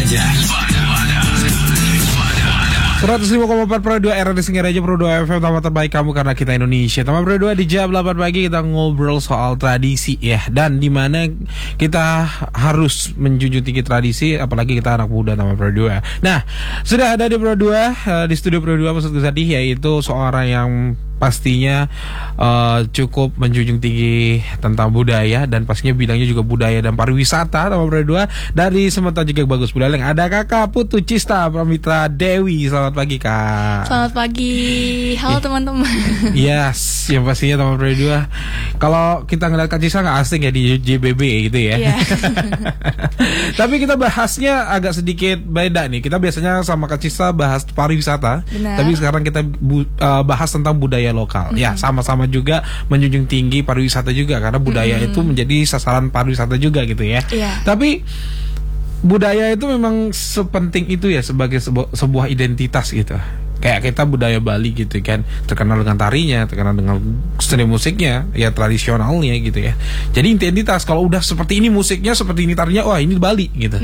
aja. 105,4 Pro 2 era di Singaraja Pro 2 FM, taman terbaik kamu karena kita Indonesia. Taman Pro 2 di jam 8 pagi kita ngobrol soal tradisi ya, dan dimana kita harus menjunjung tinggi tradisi, apalagi kita anak muda Taman Pro 2. Nah, sudah ada di Pro 2, di studio Pro 2 maksud Gusadi, yaitu seorang yang pastinya cukup menjunjung tinggi tentang budaya, dan pastinya bidangnya juga budaya dan pariwisata Taman Pro 2 dari Semeton juga Bagus Buleleng. Ada Kakak Putu Cista Pramitra Dewi. Selamat pagi Kak. Selamat pagi. Halo teman-teman. Yes, yang pastinya Taman Pro 2. Kalau kita ngeliat Kak Cista nggak asing ya di JBB gitu ya. Yeah. Tapi kita bahasnya agak sedikit beda nih. Kita biasanya sama Kak Cista bahas pariwisata. Benar. Tapi sekarang kita bahas tentang budaya lokal. Ya, sama-sama juga menjunjung tinggi pariwisata juga, karena budaya itu menjadi sasaran pariwisata juga gitu ya. Iya. Tapi budaya itu memang sepenting itu ya sebagai sebuah identitas gitu. Kayak kita budaya Bali gitu kan, terkenal dengan tarinya, terkenal dengan seni musiknya, ya tradisionalnya gitu ya. Jadi identitas, kalau udah seperti ini musiknya, seperti ini tarinya, wah ini Bali gitu.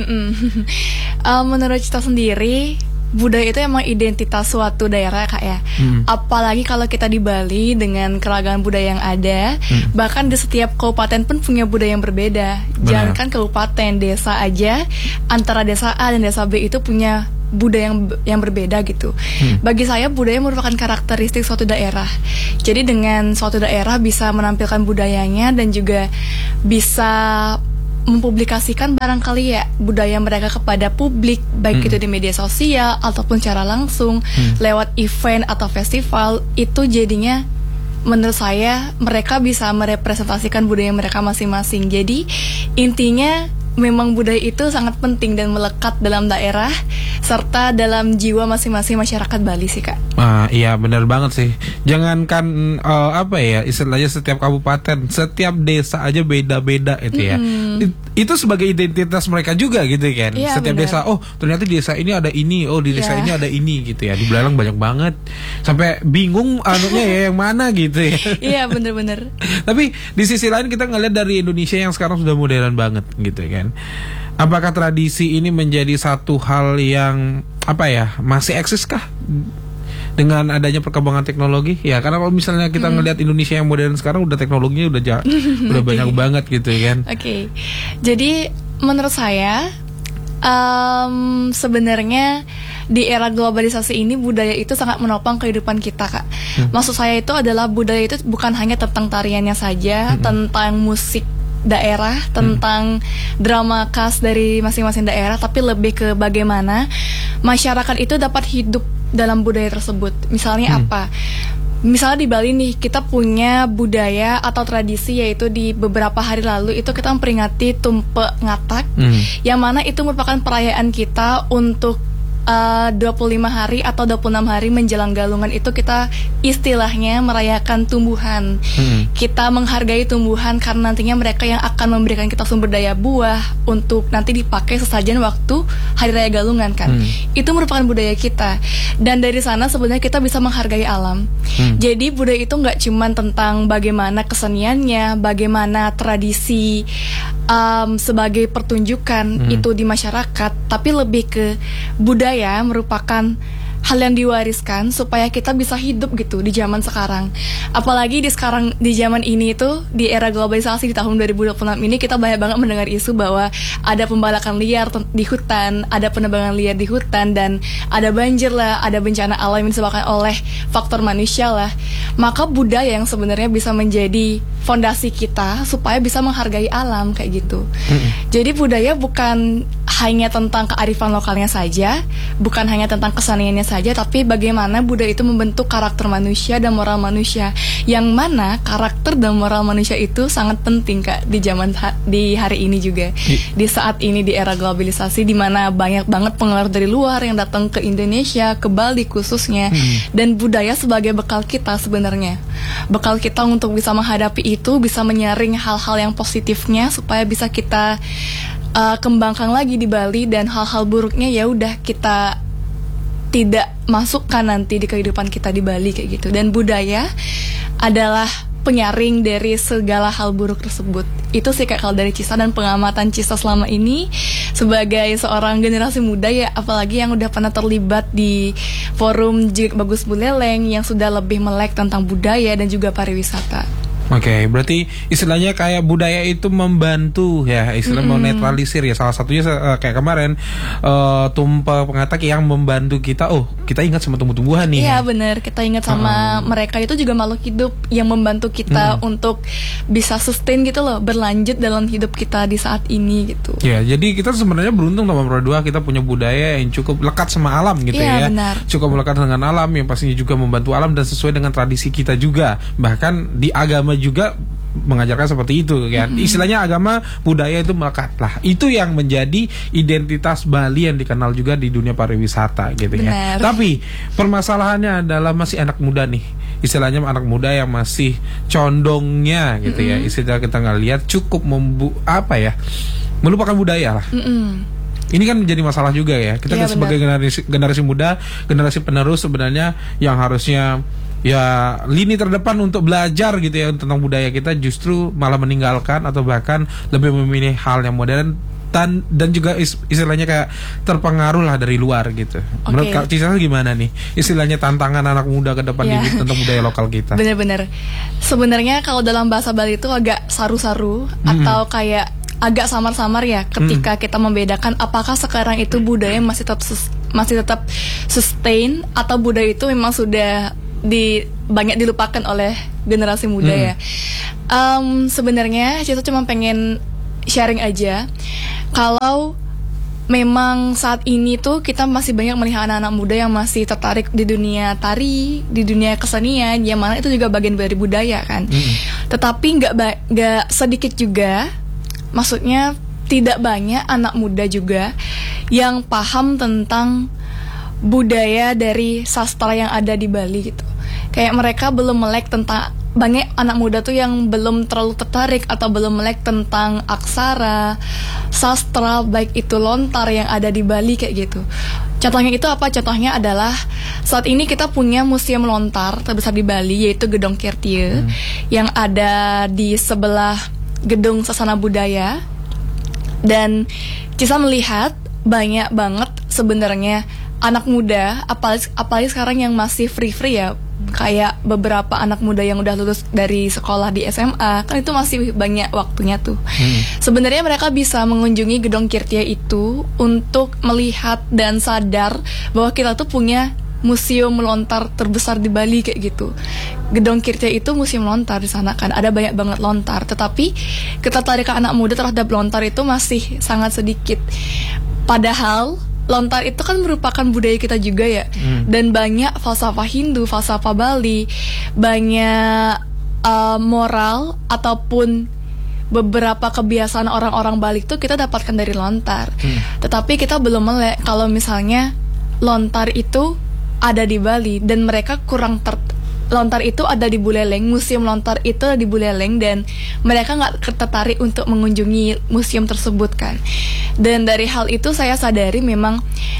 Menurut Cita sendiri, budaya itu emang identitas suatu daerah Kak ya. Apalagi kalau kita di Bali dengan keragaman budaya yang ada, bahkan di setiap kabupaten pun punya budaya yang berbeda. Jangankan kabupaten, desa aja, antara desa A dan desa B itu punya budaya yang berbeda gitu. Bagi saya budaya merupakan karakteristik suatu daerah. Jadi dengan suatu daerah bisa menampilkan budayanya dan juga bisa mempublikasikan barangkali ya budaya mereka kepada publik, baik itu di media sosial ataupun secara langsung lewat event atau festival. Itu jadinya menurut saya mereka bisa merepresentasikan budaya mereka masing-masing. Jadi intinya memang budaya itu sangat penting dan melekat dalam daerah serta dalam jiwa masing-masing masyarakat Bali sih Kak. Iya benar banget sih. Jangankan apa ya, istilahnya setiap kabupaten, setiap desa aja beda-beda itu ya. Itu sebagai identitas mereka juga gitu kan. Ya, setiap bener. desa, oh ternyata di desa ini ada ini, oh di desa ini ada ini gitu ya. Di Buleleng banyak banget, sampai bingung anunya ya yang mana gitu ya. Iya bener-bener. Tapi di sisi lain kita ngeliat dari Indonesia yang sekarang sudah modern banget gitu kan. Apakah tradisi ini menjadi satu hal yang apa ya, masih eksis kah dengan adanya perkembangan teknologi? Ya karena kalau misalnya kita ngelihat Indonesia yang modern sekarang, udah teknologinya udah banyak banget gitu kan. Oke. Jadi menurut saya sebenarnya di era globalisasi ini budaya itu sangat menopang kehidupan kita Kak. Maksud saya itu adalah budaya itu bukan hanya tentang tariannya saja, tentang musik daerah, tentang drama khas dari masing-masing daerah, tapi lebih ke bagaimana masyarakat itu dapat hidup dalam budaya tersebut. Misalnya apa? Misalnya di Bali nih, kita punya budaya atau tradisi, yaitu di beberapa hari lalu itu kita memperingati Tumpe Ngatak, yang mana itu merupakan perayaan kita untuk 25 hari atau 26 hari menjelang galungan. Itu kita istilahnya merayakan tumbuhan. Kita menghargai tumbuhan karena nantinya mereka yang akan memberikan kita sumber daya buah untuk nanti dipakai sesajen waktu hari raya galungan kan. Itu merupakan budaya kita. Dan dari sana sebenarnya kita bisa menghargai alam. Jadi budaya itu nggak cuma tentang bagaimana keseniannya, bagaimana tradisi sebagai pertunjukan itu di masyarakat, tapi lebih ke budaya merupakan hal yang diwariskan supaya kita bisa hidup gitu di zaman sekarang. Apalagi di zaman ini itu di era globalisasi di tahun 2026 ini kita banyak banget mendengar isu bahwa ada pembalakan liar di hutan, ada penebangan liar di hutan, dan ada banjir lah, ada bencana alam yang disebabkan oleh faktor manusia lah. Maka budaya yang sebenarnya bisa menjadi fondasi kita supaya bisa menghargai alam kayak gitu. Jadi budaya bukan hanya tentang kearifan lokalnya saja, bukan hanya tentang keseniannya saja, tapi bagaimana budaya itu membentuk karakter manusia dan moral manusia. Yang mana karakter dan moral manusia itu sangat penting Kak di hari ini juga. Di saat ini di era globalisasi di mana banyak banget pengaruh dari luar yang datang ke Indonesia, ke Bali khususnya. Dan budaya sebagai bekal kita sebenarnya. Bekal kita untuk bisa menghadapi itu, bisa menyaring hal-hal yang positifnya supaya bisa kita kembangkan lagi di Bali, dan hal-hal buruknya ya udah kita tidak masukkan nanti di kehidupan kita di Bali kayak gitu. Dan budaya adalah penyaring dari segala hal buruk tersebut. Itu sih Kak kalau dari Cisa dan pengamatan Cisa selama ini sebagai seorang generasi muda ya, apalagi yang udah pernah terlibat di forum Jigek Bagus Buleleng yang sudah lebih melek tentang budaya dan juga pariwisata. Oke, berarti istilahnya kayak budaya itu membantu ya, istilahnya menetralisir ya. Salah satunya kayak kemarin Tumpah Pengatak yang membantu kita. Oh, kita ingat sama tumbuh-tumbuhan nih. Iya benar, kita ingat sama mereka itu juga makhluk hidup yang membantu kita untuk bisa sustain gitu loh, berlanjut dalam hidup kita di saat ini gitu. Ya, jadi kita sebenarnya beruntung sama Pro2, kita punya budaya yang cukup lekat sama alam gitu ya. Benar. Cukup melekat dengan alam yang pastinya juga membantu alam dan sesuai dengan tradisi kita juga. Bahkan di agama juga mengajarkan seperti itu kan. Istilahnya agama budaya itu melekat lah. Itu yang menjadi identitas Bali yang dikenal juga di dunia pariwisata gitu ya. Tapi permasalahannya adalah masih anak muda nih. Istilahnya anak muda yang masih condongnya gitu ya. Istilah kita nggak lihat cukup melupakan budaya lah. Ini kan menjadi masalah juga ya. Kita sebagai generasi muda, generasi penerus sebenarnya yang harusnya ya lini terdepan untuk belajar gitu ya tentang budaya kita, justru malah meninggalkan atau bahkan lebih memilih hal yang modern dan juga istilahnya kayak terpengaruh lah dari luar gitu. Menurut Kak Cisa gimana nih istilahnya tantangan anak muda ke depan tentang budaya lokal kita? Bener-bener. Sebenarnya kalau dalam bahasa Bali itu agak saru-saru atau kayak agak samar-samar ya ketika kita membedakan apakah sekarang itu budaya masih tetap sustain atau budaya itu memang sudah banyak dilupakan oleh generasi muda ya. Sebenarnya Cita cuma pengen sharing aja kalau memang saat ini tuh kita masih banyak melihat anak-anak muda yang masih tertarik di dunia tari, di dunia kesenian, yang mana itu juga bagian dari budaya kan. Tetapi nggak sedikit juga, maksudnya tidak banyak anak muda juga yang paham tentang budaya dari sastra yang ada di Bali gitu. Kayak mereka belum melek tentang, banyak anak muda tuh yang belum terlalu tertarik atau belum melek tentang aksara, sastra, baik itu lontar yang ada di Bali kayak gitu. Contohnya itu apa? Contohnya adalah saat ini kita punya museum lontar terbesar di Bali, yaitu Gedong Kirtie yang ada di sebelah Gedung Sasana Budaya. Dan Cisa melihat banyak banget sebenarnya anak muda, apalagi sekarang yang masih free ya, kayak beberapa anak muda yang udah lulus dari sekolah di SMA, kan itu masih banyak waktunya tuh. Sebenarnya mereka bisa mengunjungi Gedong Kirtie itu untuk melihat dan sadar bahwa kita tuh punya museum lontar terbesar di Bali kayak gitu. Gedong Kirtie itu museum lontar di sana kan, ada banyak banget lontar. Tetapi ketertarikan anak muda terhadap lontar itu masih sangat sedikit. Padahal lontar itu kan merupakan budaya kita juga ya. Dan banyak falsafah Hindu, falsafah Bali, banyak moral ataupun beberapa kebiasaan orang-orang Bali itu kita dapatkan dari lontar. Tetapi kita belum melek kalau misalnya lontar itu ada di Bali dan mereka kurang lontar itu ada di Buleleng, museum lontar itu ada di Buleleng, dan mereka nggak tertarik untuk mengunjungi museum tersebut kan. Dan dari hal itu saya sadari memang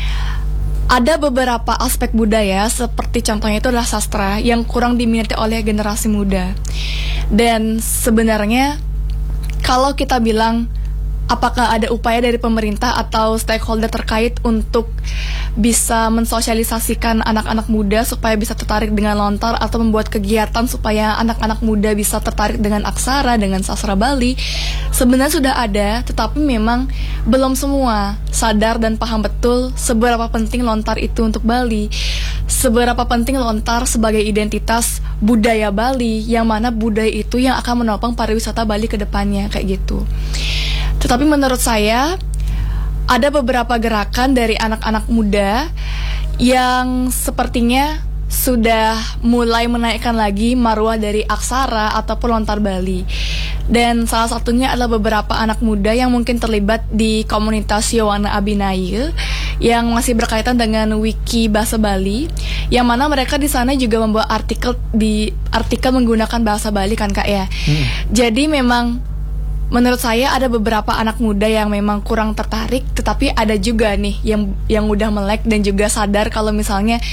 ada beberapa aspek budaya, seperti contohnya itu adalah sastra, yang kurang diminati oleh generasi muda. Dan sebenarnya kalau kita bilang apakah ada upaya dari pemerintah atau stakeholder terkait untuk bisa mensosialisasikan anak-anak muda supaya bisa tertarik dengan lontar, atau membuat kegiatan supaya anak-anak muda bisa tertarik dengan aksara, dengan sastra Bali, sebenarnya sudah ada, tetapi memang belum semua sadar dan paham betul seberapa penting lontar itu untuk Bali, seberapa penting lontar sebagai identitas budaya Bali, yang mana budaya itu yang akan menopang pariwisata Bali ke depannya kayak gitu. Tetapi menurut saya ada beberapa gerakan dari anak-anak muda yang sepertinya sudah mulai menaikkan lagi marwah dari aksara ataupun lontar Bali. Dan salah satunya adalah beberapa anak muda yang mungkin terlibat di komunitas Yowana Abinaya yang masih berkaitan dengan wiki bahasa Bali, yang mana mereka di sana juga membuat artikel menggunakan bahasa Bali kan Kak ya. Jadi memang menurut saya ada beberapa anak muda yang memang kurang tertarik, tetapi ada juga nih yang udah melek dan juga sadar kalau misalnya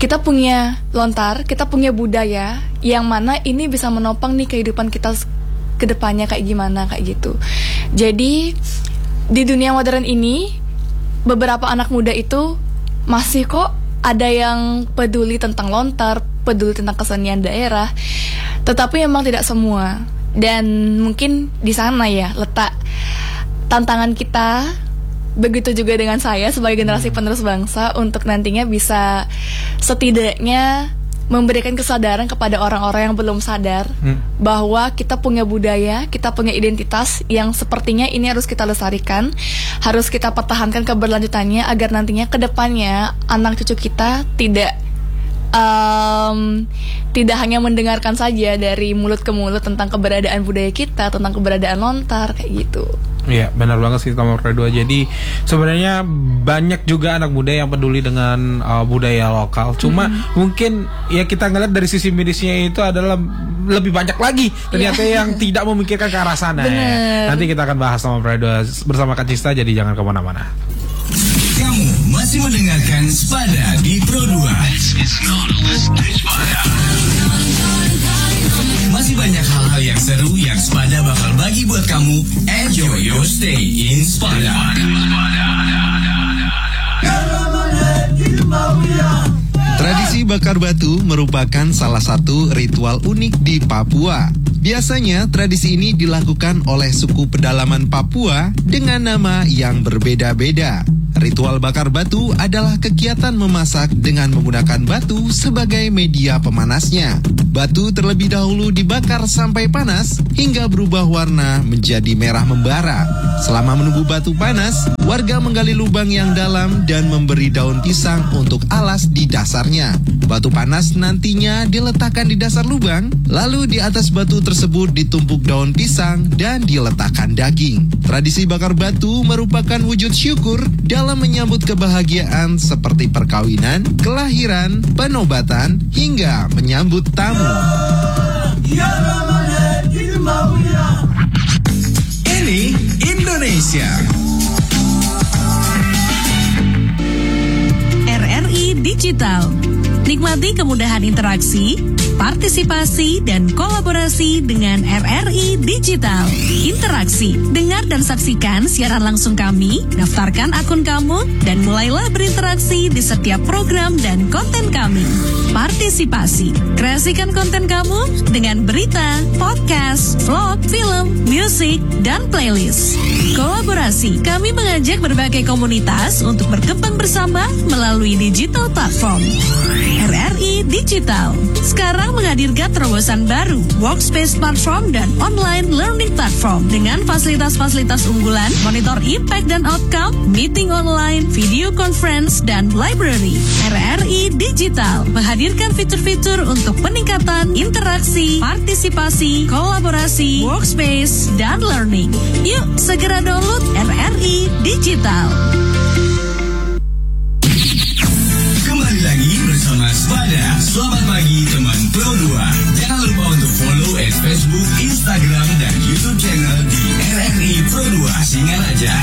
kita punya lontar, kita punya budaya yang mana ini bisa menopang nih kehidupan kita ke depannya kayak gimana, kayak gitu. Jadi di dunia modern ini beberapa anak muda itu masih kok ada yang peduli tentang lontar, peduli tentang kesenian daerah, tetapi memang tidak semua. Dan mungkin di sana ya letak tantangan kita. Begitu juga dengan saya sebagai generasi penerus bangsa untuk nantinya bisa setidaknya memberikan kesadaran kepada orang-orang yang belum sadar bahwa kita punya budaya, kita punya identitas yang sepertinya ini harus kita lestarikan, harus kita pertahankan keberlanjutannya agar nantinya ke depannya anak cucu kita tidak hanya mendengarkan saja dari mulut ke mulut tentang keberadaan budaya kita, tentang keberadaan lontar kayak gitu. Iya, benar banget sih nomor 2. Jadi sebenarnya banyak juga anak muda yang peduli dengan budaya lokal. Cuma mungkin ya kita ngeliat dari sisi medisnya itu adalah lebih banyak lagi ternyata yang tidak memikirkan ke arah sana. Ya. Nanti kita akan bahas nomor 2 bersama Kak Cista. Jadi jangan kemana-mana. Kamu masih mendengarkan Spada di Pro 2. Masih banyak hal-hal yang seru yang Spada bakal bagi buat kamu. Enjoy your stay in Spada. Tradisi bakar batu merupakan salah satu ritual unik di Papua. Biasanya tradisi ini dilakukan oleh suku pedalaman Papua dengan nama yang berbeda-beda. Ritual bakar batu adalah kegiatan memasak dengan menggunakan batu sebagai media pemanasnya. Batu terlebih dahulu dibakar sampai panas hingga berubah warna menjadi merah membara. Selama menunggu batu panas, warga menggali lubang yang dalam dan memberi daun pisang untuk alas di dasarnya. Batu panas nantinya diletakkan di dasar lubang, lalu di atas batu tersebut ditumpuk daun pisang dan diletakkan daging. Tradisi bakar batu merupakan wujud syukur dalam menyambut kebahagiaan seperti perkawinan, kelahiran, penobatan, hingga menyambut tamu. Ini Indonesia. RRI Digital. Nikmati kemudahan interaksi, partisipasi, dan kolaborasi dengan RRI Digital. Interaksi, dengar dan saksikan siaran langsung kami, daftarkan akun kamu, dan mulailah berinteraksi di setiap program dan konten kami. Partisipasi, kreasikan konten kamu dengan berita, podcast, vlog, film, musik, dan playlist. Kolaborasi, kami mengajak berbagai komunitas untuk berkembang bersama melalui digital platform. RRI Digital sekarang menghadirkan terobosan baru, workspace platform dan online learning platform dengan fasilitas-fasilitas unggulan, monitor impact dan outcome, meeting online, video conference, dan library. RRI Digital menghadirkan fitur-fitur untuk peningkatan interaksi, partisipasi, kolaborasi, workspace, dan learning. Yuk segera download RRI Digital. Lagi bersama Spada. Selamat pagi teman Pro 2. Jangan lupa untuk follow Facebook, Instagram, dan YouTube channel di RRI Pro 2. Singan aja.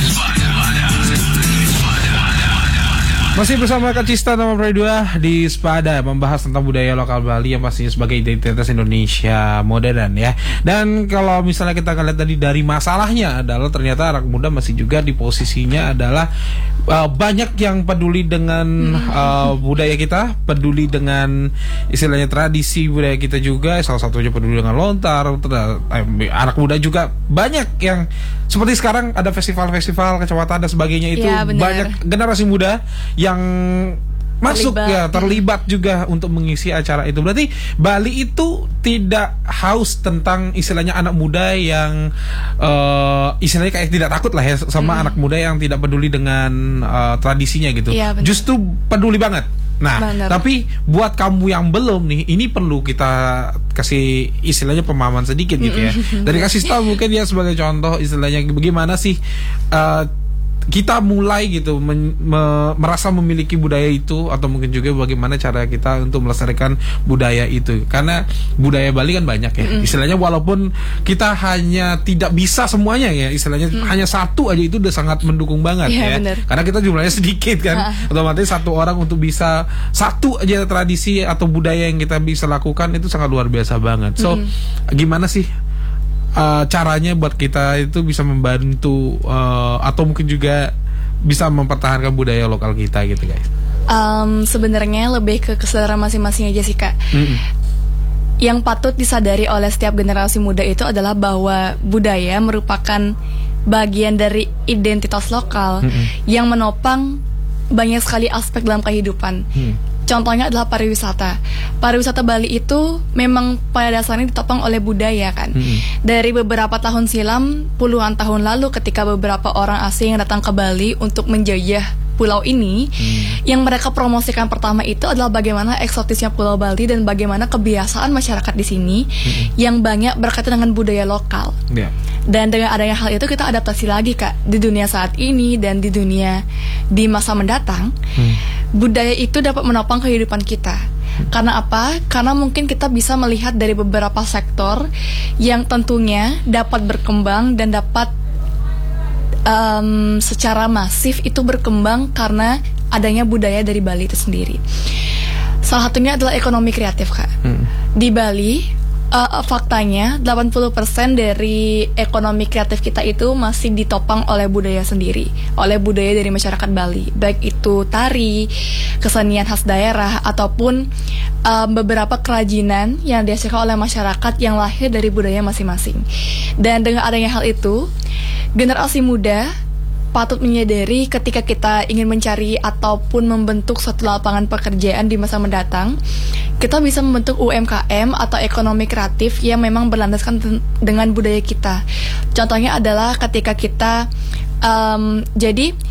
Masih bersama Kak Cista nomor 2 di Spada, membahas tentang budaya lokal Bali yang pastinya sebagai identitas Indonesia modern ya. Dan kalau misalnya kita lihat tadi dari masalahnya adalah ternyata anak muda masih juga di posisinya adalah banyak yang peduli dengan budaya kita, peduli dengan istilahnya tradisi budaya kita juga. Salah satunya peduli dengan lontar. Anak muda juga banyak yang seperti sekarang ada festival-festival kecamatan dan sebagainya itu ya, banyak generasi muda yang masuk terlibat juga untuk mengisi acara itu. Berarti Bali itu tidak haus tentang istilahnya anak muda yang istilahnya kayak tidak takut lah ya sama anak muda yang tidak peduli dengan tradisinya gitu. Ya, justru peduli banget. Nah, tapi buat kamu yang belum nih, ini perlu kita kasih istilahnya pemahaman sedikit gitu ya. Dari kasih tahu mungkin ya sebagai contoh istilahnya bagaimana sih kita mulai gitu merasa memiliki budaya itu, atau mungkin juga bagaimana cara kita untuk melestarikan budaya itu, karena budaya Bali kan banyak ya, istilahnya walaupun kita hanya tidak bisa semuanya ya, istilahnya hanya satu aja itu udah sangat mendukung banget ya, bener. karena kita jumlahnya sedikit kan, otomatis satu orang untuk bisa satu aja tradisi atau budaya yang kita bisa lakukan itu sangat luar biasa banget. So gimana sih caranya buat kita itu bisa membantu atau mungkin juga bisa mempertahankan budaya lokal kita gitu guys? Sebenarnya lebih ke kesadaran masing-masing aja sih Kak. Yang patut disadari oleh setiap generasi muda itu adalah bahwa budaya merupakan bagian dari identitas lokal yang menopang banyak sekali aspek dalam kehidupan. Contohnya adalah pariwisata. Pariwisata Bali itu memang pada dasarnya ditopang oleh budaya kan. Dari beberapa tahun silam, puluhan tahun lalu ketika beberapa orang asing yang datang ke Bali untuk menjajah pulau ini, yang mereka promosikan pertama itu adalah bagaimana eksotisnya Pulau Bali dan bagaimana kebiasaan masyarakat di sini yang banyak berkaitan dengan budaya lokal. Dan dengan adanya hal itu kita adaptasi lagi Kak di dunia saat ini dan di dunia di masa mendatang. Budaya itu dapat menopang kehidupan kita. Karena apa? Karena mungkin kita bisa melihat dari beberapa sektor yang tentunya dapat berkembang dan dapat secara masif itu berkembang karena adanya budaya dari Bali itu sendiri. Salah satunya adalah ekonomi kreatif Kak. Di Bali faktanya 80% dari ekonomi kreatif kita itu masih ditopang oleh budaya sendiri, oleh budaya dari masyarakat Bali, baik itu tari, kesenian khas daerah, ataupun beberapa kerajinan yang dihasilkan oleh masyarakat yang lahir dari budaya masing-masing. Dan dengan adanya hal itu, generasi muda patut menyadari ketika kita ingin mencari ataupun membentuk suatu lapangan pekerjaan di masa mendatang, kita bisa membentuk UMKM atau ekonomi kreatif yang memang berlandaskan dengan budaya kita. Contohnya adalah ketika kita jadi